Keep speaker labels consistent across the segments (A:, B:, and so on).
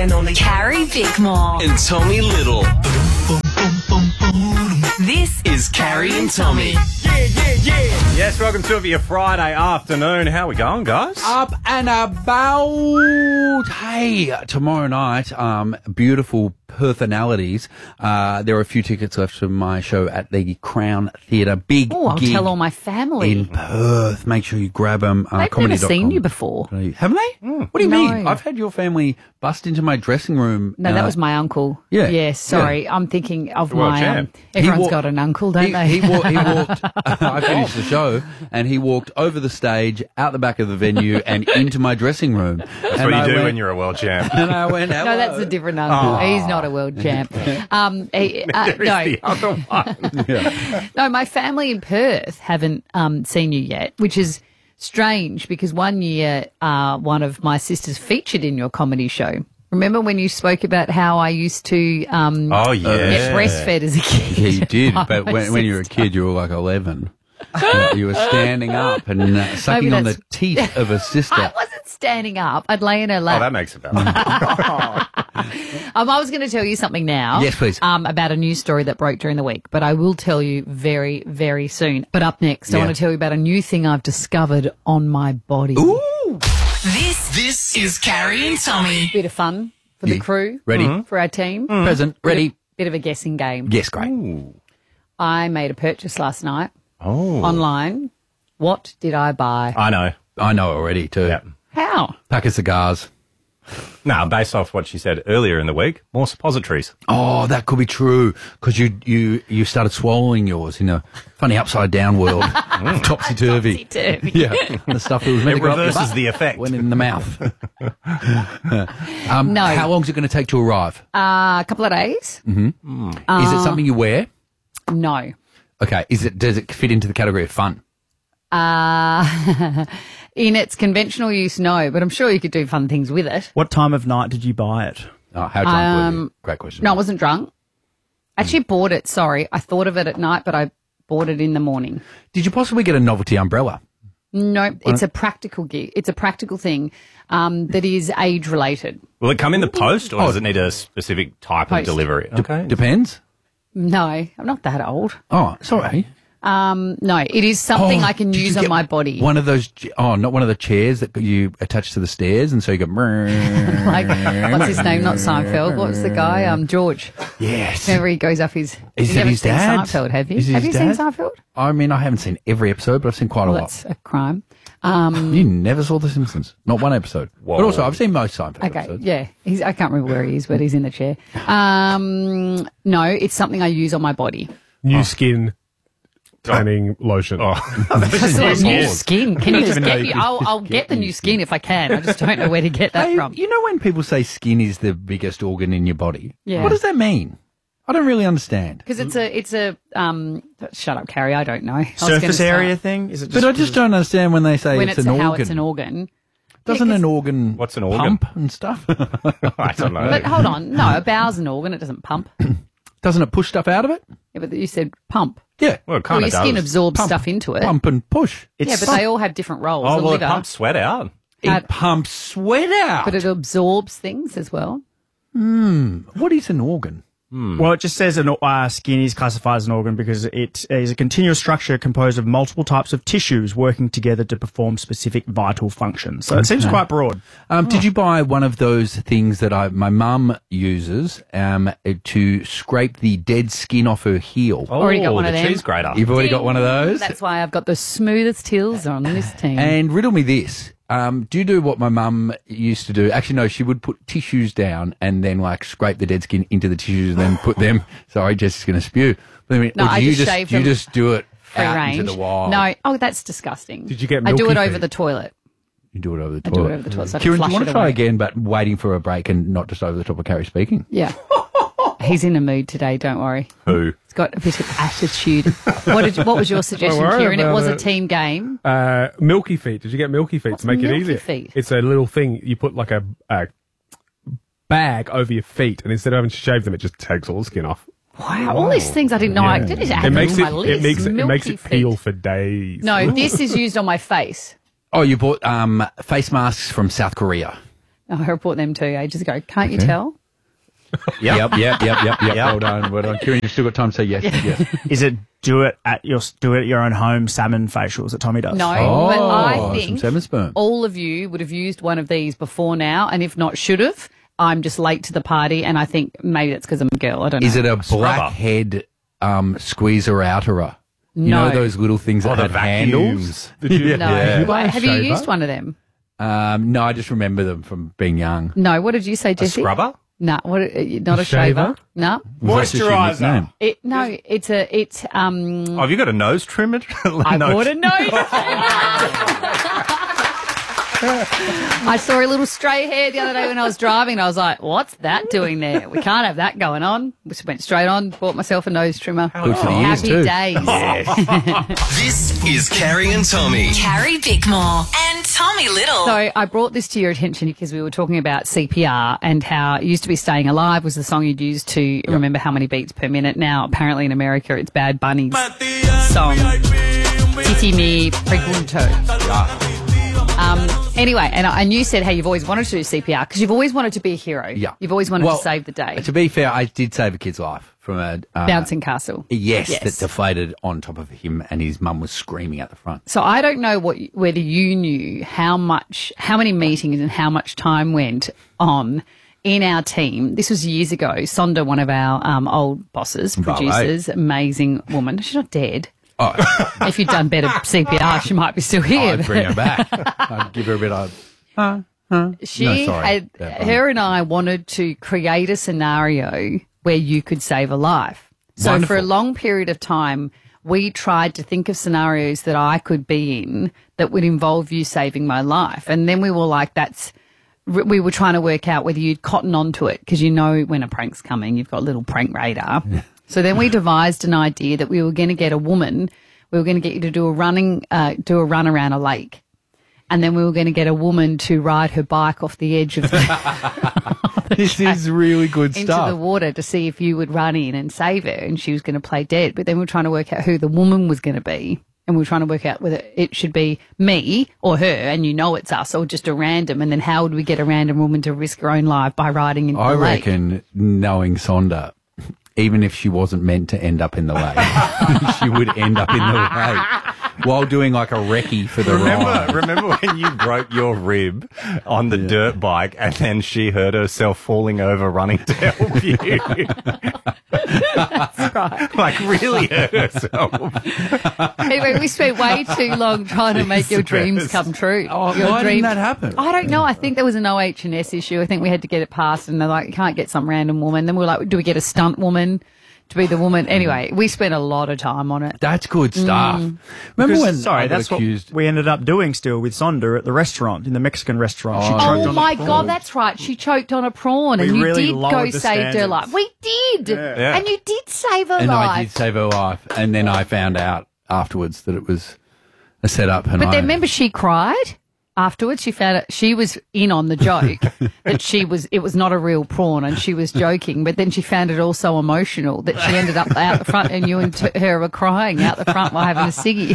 A: and only
B: Carrie Bickmore.
A: and Tommy Little. This is Carrie and Tommy.
C: Yes, welcome to your Friday afternoon. How we going, guys?
D: Up and about. Hey, tomorrow night, beautiful personalities. There are a few tickets left for my show at the Crown Theatre. Big
E: Oh, I'll
D: gig
E: tell all my family.
D: in Perth. Make sure you grab them.
E: They've never seen you before.
D: Haven't they? What do you
E: No.
D: mean? I've had your family bust into my dressing room.
E: No, that was my uncle.
D: yeah,
E: Yes, sorry. I'm thinking of
C: World
E: my...
C: champ.
E: everyone's
D: wa-
E: got an uncle, don't they?
D: He walked. I finished the show, and he walked over the stage, out the back of the venue, and into my dressing room.
C: That's what you do when you're a world champ.
D: And I went,
E: No, that's a different uncle. He's not a world champ. No,
C: The other one.
E: no, my family in Perth haven't seen you yet, which is strange because one year one of my sisters featured in your comedy show. Remember when you spoke about how I used to
C: Oh, yeah.
E: get breastfed as a kid?
D: Yeah, you did,
E: by
D: but
E: my
D: when you were a
E: sister?
D: kid, you were like 11. You were standing up and sucking on the
E: that's-
D: teeth of a sister.
E: I wasn't standing up. I'd lay in her
C: Oh,
E: lap.
C: that makes it better.
E: I was going to tell you something now.
D: Yes, please.
E: About a news story that broke during the week, but I will tell you very, very soon. But up next, I
D: Yeah.
E: want to tell you about a new thing I've discovered on my body.
D: Ooh.
A: This is Carrie and Tommy.
E: Bit of fun for the
D: Yeah.
E: crew.
D: Ready?
E: For our team.
D: Present. Ready?
E: Bit of a guessing game.
D: Yes, great.
E: I made a purchase last night
C: Oh.
E: online. What did I buy?
C: I know.
D: I know already, too.
C: Yeah.
E: How?
D: Pack of cigars.
C: No, based off what she said earlier in the week, more suppositories.
D: Oh, that could be true, because you started swallowing yours in a funny upside-down world. Topsy-turvy.
E: Topsy-turvy.
D: Yeah, the stuff that was meant
C: It
D: to go up your
C: reverses
D: butt
C: the effect.
D: went in the mouth.
E: No.
D: How long is it going to take to arrive?
E: A couple of days?
D: Is it something you wear?
E: No.
D: Okay. Does it fit into the category of fun?
E: In its conventional use, no, but I'm sure you could do fun things with it.
F: What time of night did you buy it?
D: Oh, how drunk were you? Great question.
E: No, I wasn't drunk. Actually bought it, sorry. I thought of it at night, but I bought it in the morning.
D: Did you possibly get a novelty umbrella?
E: No, it's a practical gig. It's a practical thing that is age related.
C: Will it come in the post, or does it need a specific type
E: Post.
C: of delivery? Okay.
D: Depends.
E: No, I'm not that old.
D: Oh, sorry.
E: No, it is something I can
D: Did you
E: use on
D: get
E: my body.
D: One of those. Oh, not one of the chairs that you attach to the stairs, and so you go.
E: Like, what's his name? Not Seinfeld. What's the guy? George.
D: Yes.
E: Whenever he goes up his...
D: Is
E: you
D: that
E: haven't
D: his
E: seen
D: dad?
E: Seinfeld, have you?
D: Is it
E: Have
D: his
E: you seen
D: dad?
E: Seinfeld?
D: I mean, I haven't seen every episode, but I've seen quite a
E: Well,
D: lot.
E: that's a crime.
D: You never saw The Simpsons. Not one episode.
C: Whoa.
D: But also, I've seen most Seinfeld
E: Okay,
D: episodes.
E: yeah. I can't remember where he is, but he's in the chair. No, it's something I use on my body.
G: New skin tanning lotion.
E: That's not new skin. Can you just
G: even know
E: get
G: you
E: me?
G: could
E: I'll get the new skin if I can. I just don't know where to get that
D: Hey,
E: from.
D: you know when people say skin is the biggest organ in your body?
E: Yeah.
D: What does that mean? I don't really understand.
E: Because it's a shut up, Carrie. I don't know. I was gonna
F: Surface
E: start.
F: area thing? Is it just
D: But I just don't understand when they say
E: When
D: it's
E: it's
D: an
E: how
D: organ.
E: it's an organ.
D: Doesn't
E: Yeah, 'cause-
D: an organ
C: What's an organ?
D: pump and stuff?
C: I don't know.
E: But hold on, no, a bowel's an organ. It doesn't pump.
D: Doesn't it push stuff out of it?
E: Yeah, but you said pump.
D: Yeah.
C: well, it
E: Well,
C: kind
E: your
C: of
E: skin
C: does.
E: absorbs stuff into it.
D: Pump and push.
E: Yeah, but they all have different roles.
C: Oh,
E: the
C: well, it
E: liver,
C: pumps sweat out.
D: It pumps sweat out.
E: but it absorbs things as well.
D: What is an organ?
F: Well, it just says skin is classified as an organ because it is a continuous structure composed of multiple types of tissues working together to perform specific vital functions. So it seems quite broad.
D: Did you buy one of those things that my mum uses to scrape the dead skin off her heel?
E: Already got one
C: the
E: of them.
C: cheese grater.
D: You've already got one of those?
E: That's why I've got the smoothest heels on this team.
D: And riddle me this. Do you do what my mum used to do? Actually, no, she would put tissues down and then scrape the dead skin into the tissues and then put them. Sorry, Jessie's going to spew. But,
E: No,
D: or do
E: I
D: you
E: just shave them
D: You just do it
E: Free
D: out
E: range.
D: into the wild.
E: No, that's disgusting.
G: Did you get
E: I do
G: milky
E: it over
G: feet?
E: the toilet.
D: You do it over the
E: I
D: toilet.
E: do it over the toilet. So I can
D: Kieran, do
E: flush
D: you want
E: it
D: to try
E: away.
D: again, but waiting for a break and not just over the top of Carrie speaking?
E: Yeah. He's in a mood today, don't worry.
C: Who?
E: He's got a bit of attitude. What was your suggestion,
G: Don't worry
E: Kieran? It
G: about
E: was a
G: it.
E: team game.
G: Milky feet. Did you get milky feet
E: What's
G: to make it
E: milky
G: easier?
E: feet?
G: It's a little thing you put like a bag over your feet, and instead of having to shave them, it just takes all the skin off.
E: Wow, all these things I didn't know. I did add
G: It
E: them
G: makes
E: to my
G: it.
E: list.
G: It makes
E: Milky
G: it peel
E: feet.
G: for days.
E: No, this is used on my face.
D: Oh, you bought face masks from South Korea.
E: I reported them to you ages ago. Can't you tell?
D: Yep. Well done. Kieran, you've still got time to say yes. Yes.
F: Is it do it at your own home salmon facials that Tommy does?
E: No,
D: Oh,
E: but I
D: some
E: think
D: salmon sperm.
E: all of you would have used one of these before now, and if not, should have. I'm just late to the party, and I think maybe that's because I'm a girl. I don't know.
D: Is it a blackhead squeezer outerer? You
E: No.
D: know those little things that
C: the
D: had handles?
C: vacuums.
E: No.
G: Yeah.
E: Wait, have you
G: Shaver?
E: used one of them?
D: No, I just remember them from being young.
E: No. What did you say,
C: A
E: Jesse?
C: scrubber?
E: No. Not a shaver.
G: shaver?
E: No.
D: Was that just your
C: Moisturiser.
D: nickname?
E: It's
C: Oh, have you got a nose trimmer?
E: I bought a nose. I saw a little stray hair the other day when I was driving, and I was like, "What's that doing there? We can't have that going on." Just went straight on, bought myself a nose trimmer.
D: Good for the ears
E: Happy
D: too.
E: days.
A: This is Carrie and Tommy.
B: Carrie Bickmore and Tommy Little.
E: So I brought this to your attention because we were talking about CPR and how it used to be Staying Alive was the song you'd use to remember how many beats per minute. Now, apparently in America, it's Bad Bunny's song, Titi Mi Pregunto. Anyway, and you said how you've always wanted to do CPR because you've always wanted to be a hero.
D: Yeah.
E: You've always wanted to save the day.
D: To be fair, I did save a kid's life from a
E: Bouncing castle.
D: Yes, that deflated on top of him, and his mum was screaming at the front.
E: So I don't know whether you knew how many meetings and how much time went on in our team. This was years ago. Sonda, one of our old bosses, producers, amazing woman. She's not dead.
D: Oh,
E: If you'd done better CPR, she might be still here.
D: I'd bring her back. I'd give her a bit of...
E: She
D: No, sorry.
E: had, her and I wanted to create a scenario where you could save a life. So for
D: Wonderful.
E: a long period of time, we tried to think of scenarios that I could be in that would involve you saving my life. And then we were like, we were trying to work out whether you'd cotton onto it because you know when a prank's coming, you've got a little prank radar. So then we devised an idea that we were going to get a woman, we were going to get you to do a run around a lake. And then we were going to get a woman to ride her bike off the edge of
D: This is really good
E: into the
D: stuff.
E: water to see if you would run in and save her, and she was going to play dead. But then we were trying to work out who the woman was going to be, and we were trying to work out whether it should be me or her, and you know it's us, or just a random. And then how would we get a random woman to risk her own life by riding into
D: I
E: the lake?
D: reckon, knowing Sonda, even if she wasn't meant to end up in the lake, she would end up in the lake while doing like a recce for the ride.
C: Remember when you broke your rib on the dirt bike and then she hurt herself falling over running to help you?
E: That's right.
C: Like really hurt herself.
E: Anyway, we spent way too long trying to make your dreams come true.
D: Oh,
E: Your
D: why didn't that happen?
E: I don't know. I think there was an OH&S issue. I think we had to get it passed, and they're like, you can't get some random woman. Then we were like, do we get a stunt woman to be the woman? Anyway, we spent a lot of time on it.
D: That's good stuff. Remember
F: Because-
D: when
F: sorry,
D: I got
F: that's
D: accused?
F: what we ended up doing still with Sonda at the restaurant, in the Mexican restaurant. She choked
E: Oh
F: on
E: my
F: the
E: God, that's right. She choked on a prawn, and
F: We
E: you
F: really
E: did go
F: lowered the
E: save her
F: standards.
E: life. We did,
C: Yeah.
E: and you did save her
D: And
E: life.
D: I did save her life, and then I found out afterwards that it was a setup. And
E: But
D: I,
E: then remember, she cried afterwards. She found out she was in on the joke that it was not a real prawn, and she was joking. But then she found it all so emotional that she ended up out the front, and you and her were crying out the front while having a ciggy.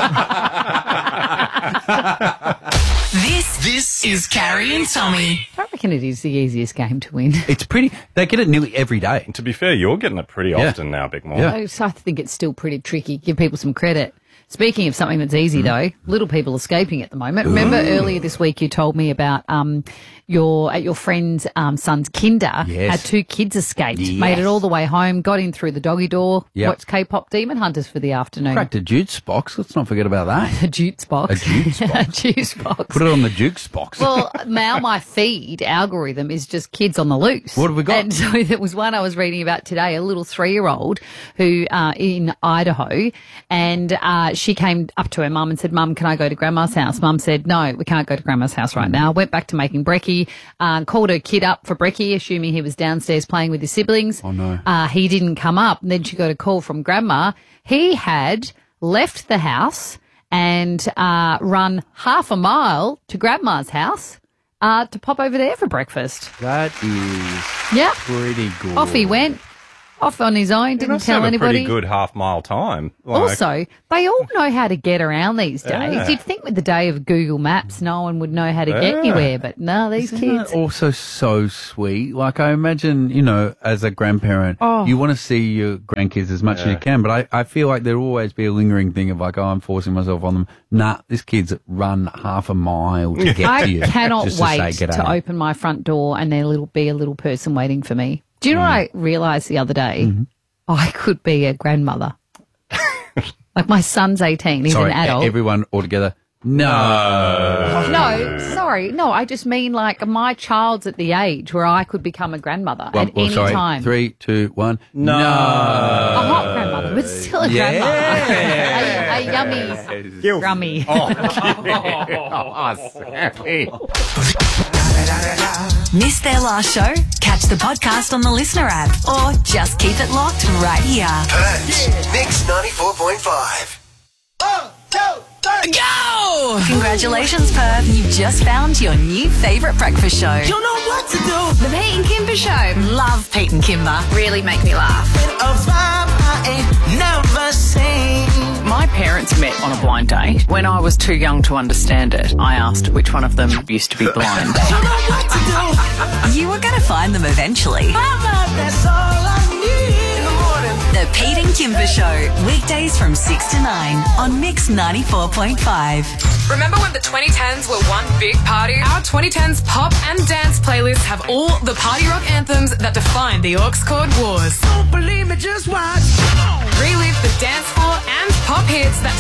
A: This is Carrie and Tommy.
E: I reckon it is the easiest game to win.
D: it's pretty. They get it nearly every day.
C: To be fair, you're getting it pretty often now, Big Mom.
D: Yeah.
E: So I think it's still pretty tricky. Give people some credit. Speaking of something that's easy, though, little people escaping at the moment. Remember earlier this week you told me about your friend's son's kinder
D: Yes.
E: had 2 kids escaped,
D: Yes.
E: made it all the way home, got in through the doggy door,
D: Yep.
E: watched K-pop Demon Hunters for the afternoon.
D: Cracked a juice box. Let's not forget about that.
E: A juice box.
D: A juice box.
E: A juice box.
D: Put it on the jukes box.
E: Well, now my feed algorithm is just kids on the loose.
D: What have we got?
E: And so there was one I was reading about today, a little 3-year-old who in Idaho, and she came up to her mum and said, "Mum, can I go to Grandma's house?" Mum said, "No, we can't go to Grandma's house right now." Went back to making brekkie, called her kid up for brekkie, assuming he was downstairs playing with his siblings.
D: Oh, no.
E: He didn't come up. And then she got a call from Grandma. He had left the house and run half a mile to Grandma's house to pop over there for breakfast.
D: That is
E: Yeah.
D: pretty good.
E: Off he went. off on his own,
C: He
E: didn't
C: must
E: tell
C: have a
E: anybody.
C: pretty good half-mile time. Like,
E: Also, they all know how to get around these days.
C: Yeah.
E: You'd think with the day of Google Maps, no one would know how to get anywhere, but no, these
D: Isn't that
E: kids.
D: also so sweet? Like, I imagine, as a grandparent, you want to see your grandkids as much as you can, but I feel like there'll always be a lingering thing of like, I'm forcing myself on them. Nah, this kid's run half a mile to get
E: I
D: to you.
E: cannot
D: just
E: wait
D: to, say,
E: to
D: "G'day."
E: open my front door and there'll be a little person waiting for me. Do you know what I realised the other day?
D: Mm-hmm.
E: I could be a grandmother. Like my son's 18, he's
D: Sorry,
E: an adult.
D: everyone all together. No.
E: No, sorry. No, I just mean like my child's at the age where I could become a grandmother at any time.
D: 3, 2, 1.
C: No.
E: A hot grandmother, but still a grandmother. a yummy, rummy.
B: Missed their last show? Catch the podcast on the Listener app or just keep it locked right here.
H: Perth, Mix 94.5.
B: Go! Congratulations, Perth. You've just found your new favourite breakfast show.
I: You know what to do.
B: The Pete and Kimber Show. Love Pete and Kimber. Really make me laugh.
I: A vibe I ain't never seen.
J: My parents met on a blind date. When I was too young to understand it, I asked which one of them used to be blind.
I: You know what to do.
B: You were going to find them eventually.
I: Mama, that's all I need. In the morning.
B: The Pete and Kimber Show. Weekdays from 6 to 9 on Mix 94.5.
K: Remember when the 2010s were one big party? Our 2010s pop and dance playlists have all the party rock anthems that defined the aux chord wars.
I: Don't believe me, just watch.
K: Relive the dance floor and pop hits that